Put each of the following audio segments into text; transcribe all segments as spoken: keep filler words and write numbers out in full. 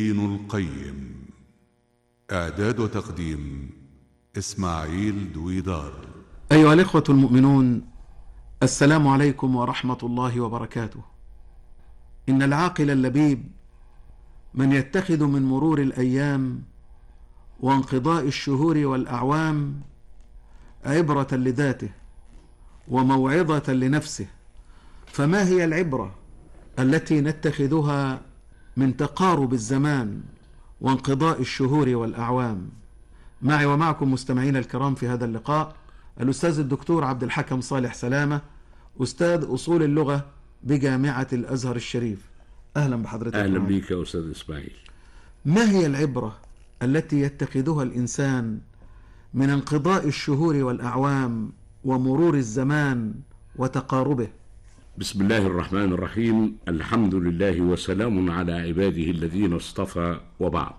ابن القيم. إعداد وتقديم إسماعيل دويدار. أيها الإخوة المؤمنون، السلام عليكم ورحمة الله وبركاته. إن العاقل اللبيب من يتخذ من مرور الأيام وانقضاء الشهور والأعوام عبرة لذاته وموعظة لنفسه. فما هي العبرة التي نتخذها من تقارب الزمان وانقضاء الشهور والأعوام؟ معي ومعكم مستمعين الكرام في هذا اللقاء الأستاذ الدكتور عبد الحكم صالح سلامة، أستاذ أصول اللغة بجامعة الأزهر الشريف. أهلا بحضرتك. أهلا بك يا أستاذ إسماعيل. ما هي العبرة التي يتخذها الإنسان من انقضاء الشهور والأعوام ومرور الزمان وتقاربه؟ بسم الله الرحمن الرحيم. الحمد لله وسلام على عباده الذين اصطفى، وبعد.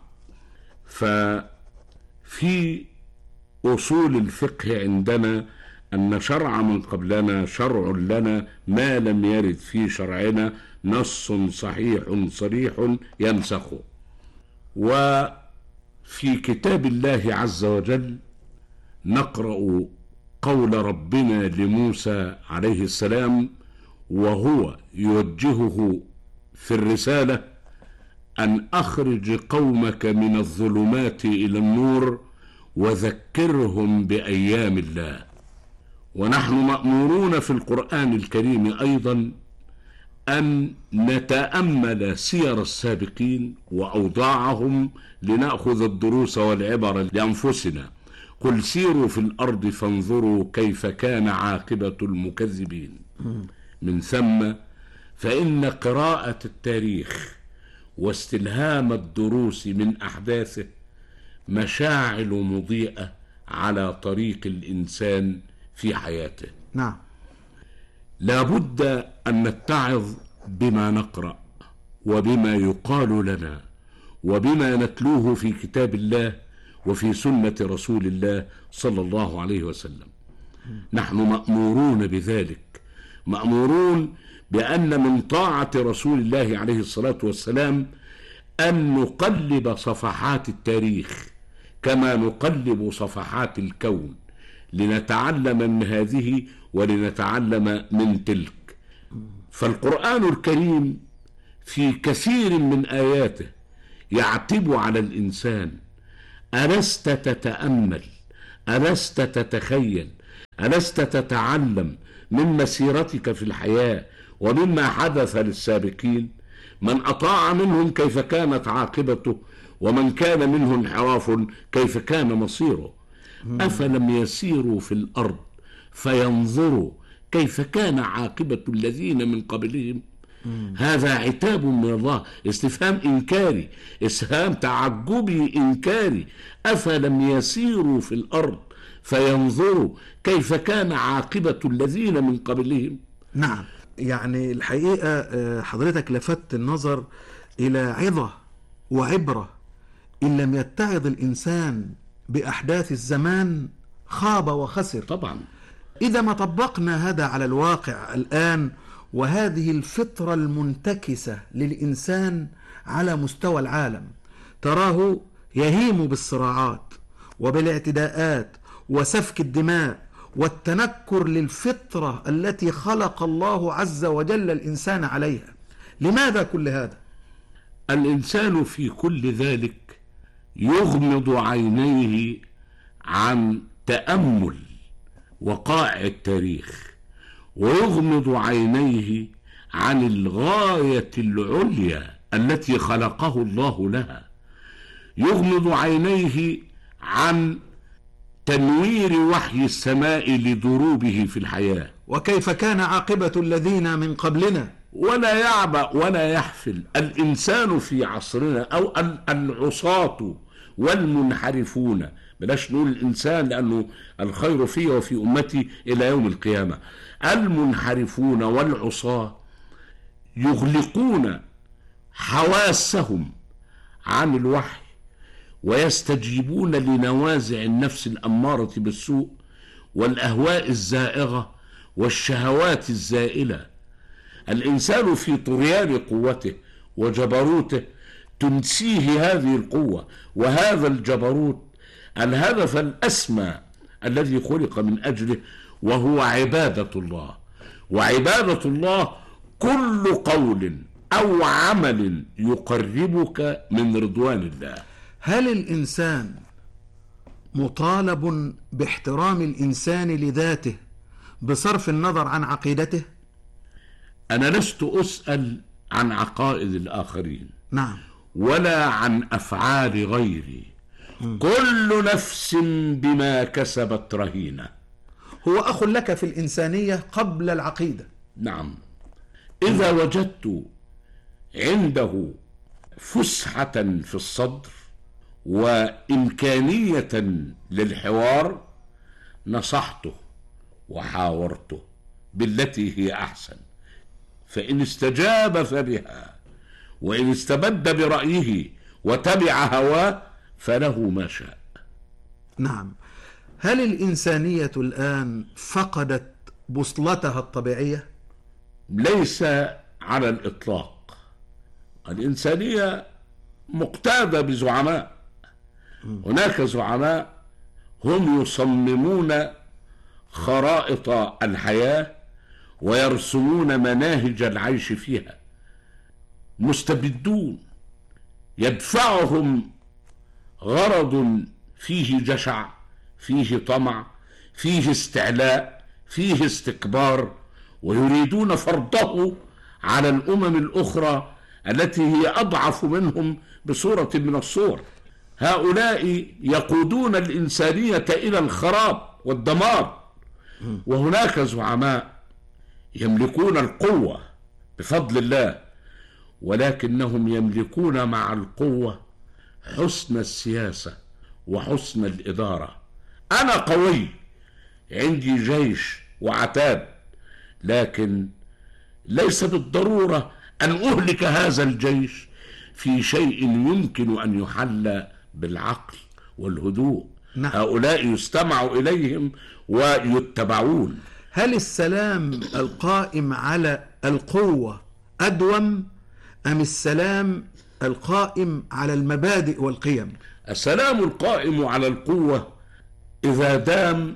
ففي أصول الفقه عندنا أن شرع من قبلنا شرع لنا ما لم يرد في شرعنا نص صحيح صريح ينسخه. وفي كتاب الله عز وجل نقرأ قول ربنا لموسى عليه السلام وهو يوجهه في الرسالة: أن أخرج قومك من الظلمات إلى النور وذكرهم بأيام الله. ونحن مأمورون في القرآن الكريم أيضا أن نتأمل سير السابقين وأوضاعهم لنأخذ الدروس والعبر لأنفسنا. قل سيروا في الأرض فانظروا كيف كان عاقبة المكذبين. من ثم فإن قراءة التاريخ واستلهام الدروس من أحداثه مشاعل مضيئة على طريق الإنسان في حياته. نعم. لابد أن نتعظ بما نقرأ وبما يقال لنا وبما نتلوه في كتاب الله وفي سنة رسول الله صلى الله عليه وسلم. نحن مأمورون بذلك، مأمورون بأن من طاعة رسول الله عليه الصلاة والسلام أن نقلب صفحات التاريخ كما نقلب صفحات الكون، لنتعلم من هذه ولنتعلم من تلك. فالقرآن الكريم في كثير من آياته يعتب على الإنسان: ألست تتأمل؟ ألست تتخيل؟ ألست تتعلم من مسيرتك في الحياة ومما حدث للسابقين؟ من أطاع منهم كيف كانت عاقبته، ومن كان منه انحراف كيف كان مصيره. أفلم يسيروا في الأرض فينظروا كيف كان عاقبة الذين من قبلهم. هذا عتاب من الله، استفهام إنكاري، استفهام تعجبي إنكاري. أفلم يسيروا في الأرض فينظروا كيف كان عاقبة الذين من قبلهم. نعم، يعني الحقيقة حضرتك لفت النظر إلى عظة وعبرة. إن لم يتعظ الإنسان بأحداث الزمان خاب وخسر. طبعا إذا ما طبقنا هذا على الواقع الآن، وهذه الفطرة المنتكسة للإنسان على مستوى العالم، تراه يهيم بالصراعات وبالاعتداءات وسفك الدماء والتنكر للفطرة التي خلق الله عز وجل الإنسان عليها. لماذا كل هذا؟ الإنسان في كل ذلك يغمض عينيه عن تأمل وقائع التاريخ، ويغمض عينيه عن الغاية العليا التي خلقه الله لها. يغمض عينيه عن تنوير وحي السماء لدروبه في الحياة، وكيف كان عاقبة الذين من قبلنا. ولا يعبأ ولا يحفل الإنسان في عصرنا أو العصاة والمنحرفون، بلاش نقول الإنسان لأنه الخير فيه وفي أمتي إلى يوم القيامة. المنحرفون والعصاة يغلقون حواسهم عن الوحي ويستجيبون لنوازع النفس الأمارة بالسوء والأهواء الزائغة والشهوات الزائلة. الإنسان في طغيان قوته وجبروته تنسيه هذه القوة وهذا الجبروت الهدف الأسمى الذي خلق من أجله، وهو عبادة الله. وعبادة الله كل قول أو عمل يقربك من رضوان الله. هل الإنسان مطالب باحترام الإنسان لذاته بصرف النظر عن عقيدته؟ أنا لست أسأل عن عقائد الآخرين، نعم، ولا عن أفعال غيري. كل نفس بما كسبت رهينة. هو أخ لك في الإنسانية قبل العقيدة. نعم، إذا وجدت عنده فسحة في الصدر وإمكانية للحوار نصحته وحاورته بالتي هي أحسن، فإن استجاب فبها، وإن استبد برأيه وتبع هواه فله ما شاء. نعم. هل الإنسانية الآن فقدت بوصلتها الطبيعية؟ ليس على الإطلاق. الإنسانية مقتادة بزعماء. هناك زعماء هم يصممون خرائط الحياة ويرسمون مناهج العيش فيها. مستبدون يدفعهم غرض فيه جشع، فيه طمع، فيه استعلاء، فيه استكبار، ويريدون فرضه على الأمم الأخرى التي هي أضعف منهم بصورة من الصور. هؤلاء يقودون الإنسانية إلى الخراب والدمار. وهناك زعماء يملكون القوة بفضل الله، ولكنهم يملكون مع القوة حسن السياسة وحسن الإدارة. أنا قوي، عندي جيش وعتاد، لكن ليس بالضرورة أن أهلك هذا الجيش في شيء يمكن أن يحل بالعقل والهدوء. نعم. هؤلاء يستمع إليهم ويتبعون. هل السلام القائم على القوة أدوم أم السلام القائم على المبادئ والقيم؟ السلام القائم على القوة إذا دام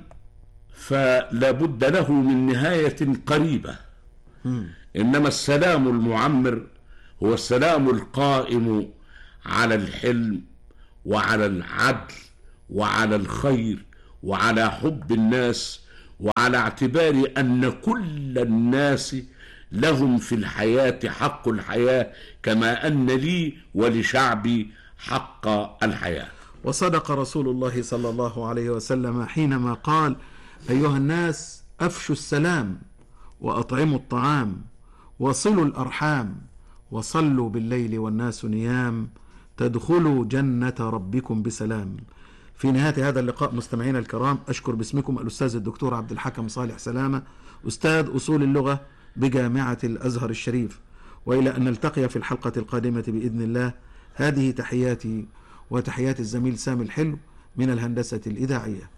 فلا بد له من نهاية قريبة. مم. إنما السلام المعمر هو السلام القائم على الحلم وعلى العدل وعلى الخير وعلى حب الناس وعلى اعتبار أن كل الناس لهم في الحياة حق الحياة كما أن لي ولشعبي حق الحياة. وصدق رسول الله صلى الله عليه وسلم حينما قال: أيها الناس، أفشوا السلام وأطعموا الطعام وصلوا الأرحام وصلوا بالليل والناس نيام تدخلوا جنة ربكم بسلام. في نهاية هذا اللقاء مستمعينا الكرام، أشكر باسمكم الأستاذ الدكتور عبد الحكم صالح سلامة، أستاذ أصول اللغة بجامعة الأزهر الشريف، وإلى أن نلتقي في الحلقة القادمة بإذن الله. هذه تحياتي وتحيات الزميل سامي الحلو من الهندسة الإذاعية.